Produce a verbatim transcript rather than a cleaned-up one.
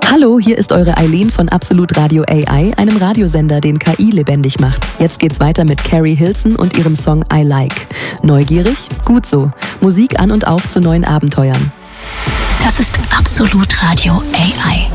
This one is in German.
Hallo, hier ist eure Eileen von Absolut Radio A I, einem Radiosender, den K I lebendig macht. Jetzt geht's weiter mit Carrie Hilson und ihrem Song I Like. Neugierig? Gut so. Musik an und auf zu neuen Abenteuern. Das ist Absolut Radio A I.